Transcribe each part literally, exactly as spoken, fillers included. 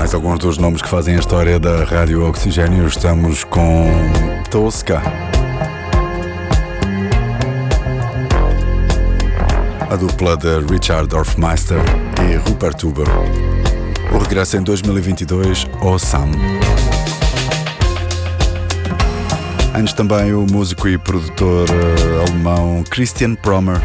Mais alguns dos nomes que fazem a história da Rádio Oxigênio. Estamos com Tosca, a dupla de Richard Dorfmeister e Rupert Huber. O regresso em dois mil e vinte e dois, Awesome. Antes também o músico e produtor uh, alemão Christian Promer,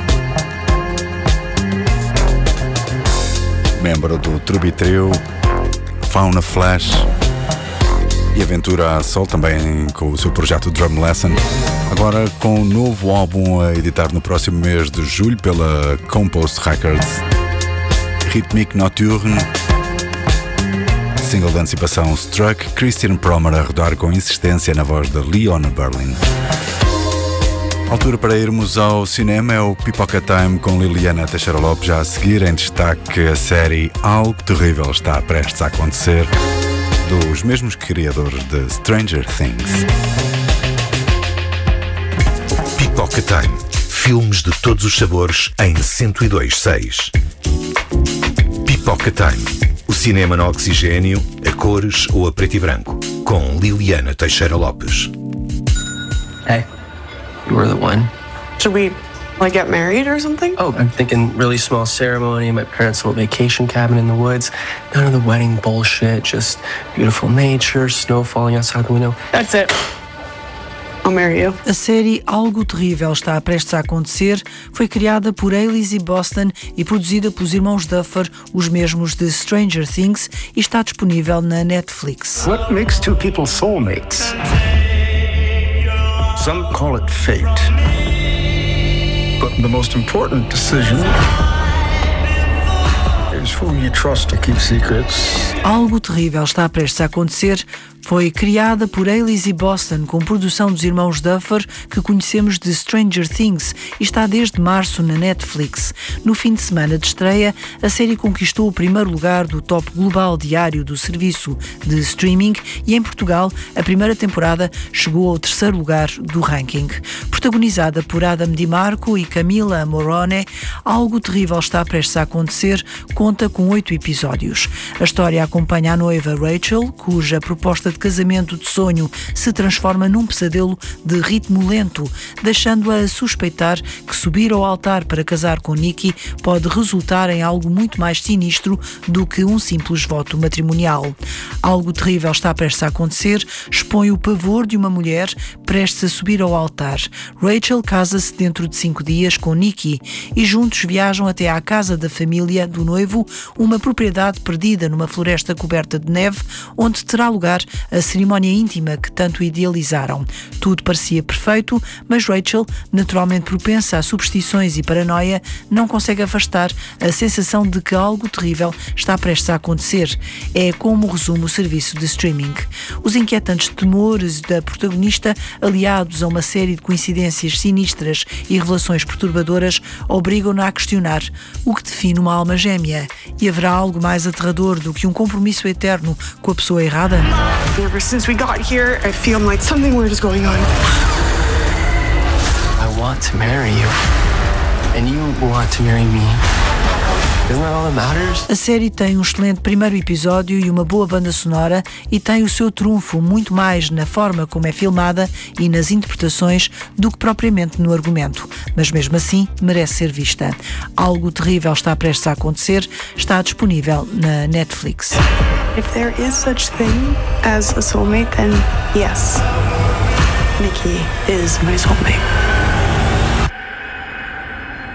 membro do Truby Trio, Fauna Flash e aventura a sol também com o seu projeto Drum Lesson. Agora com um novo álbum a editar no próximo mês de julho pela Compost Records, Rhythmique Nocturne. Single de antecipação Struck, Christian Promer a rodar com insistência na voz de Leona Berlin. Altura para irmos ao cinema, é o Pipoca Time com Liliana Teixeira Lopes. Já a seguir, em destaque, a série Algo Terrível está prestes a acontecer, dos mesmos criadores de Stranger Things. Pipoca Time. Filmes de todos os sabores em cento e dois ponto seis. Pipoca Time. O cinema no oxigênio, a cores ou a preto e branco, com Liliana Teixeira Lopes. Hey, you were the one. Should we, like, get married or something? Oh, I'm thinking really small ceremony, my parents' little vacation cabin in the woods. None of the wedding bullshit, just beautiful nature, snow falling outside the window. That's it. I'll marry you. A série Algo Terrível está prestes a acontecer. Foi criada por Alice Boston e produzida pelos irmãos Duffer, os mesmos de Stranger Things, e está disponível na Netflix. What makes two people soulmates? Some call it fate. But the most important decision is who you trust to keep secrets. Algo Terrível está prestes a acontecer. Foi criada por Alice Boston, com produção dos irmãos Duffer, que conhecemos de Stranger Things, e está desde março na Netflix. No fim de semana de estreia, a série conquistou o primeiro lugar do top global diário do serviço de streaming e, em Portugal, a primeira temporada chegou ao terceiro lugar do ranking. Protagonizada por Adam DiMarco e Camila Morrone, Algo Terrível está prestes a acontecer, conta com oito episódios. A história acompanha a noiva Rachel, cuja proposta de casamento de sonho se transforma num pesadelo de ritmo lento, deixando-a a suspeitar que subir ao altar para casar com Nicky pode resultar em algo muito mais sinistro do que um simples voto matrimonial. Algo Terrível está prestes a acontecer expõe o pavor de uma mulher prestes a subir ao altar. Rachel casa-se dentro de cinco dias com Nicky e juntos viajam até à casa da família do noivo, uma propriedade perdida numa floresta coberta de neve, onde terá lugar a cerimónia íntima que tanto idealizaram. Tudo parecia perfeito, mas Rachel, naturalmente propensa a superstições e paranoia, não consegue afastar a sensação de que algo terrível está prestes a acontecer. É como resume o serviço de streaming. Os inquietantes temores da protagonista, aliados a uma série de coincidências sinistras e revelações perturbadoras, obrigam-na a questionar o que define uma alma gêmea. E haverá algo mais aterrador do que um compromisso eterno com a pessoa errada? Ever since we got here, I feel like something weird is going on. I want to marry you. And you want to marry me. Isn't that all that matters? A série tem um excelente primeiro episódio e uma boa banda sonora, e tem o seu trunfo muito mais na forma como é filmada e nas interpretações do que propriamente no argumento. Mas mesmo assim, merece ser vista. Algo Terrível está prestes a acontecer, está disponível na Netflix. If there is such thing as a soulmate, then yes, Nicky is my soulmate.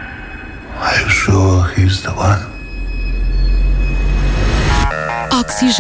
Are you sure he's the one? Oxigênio.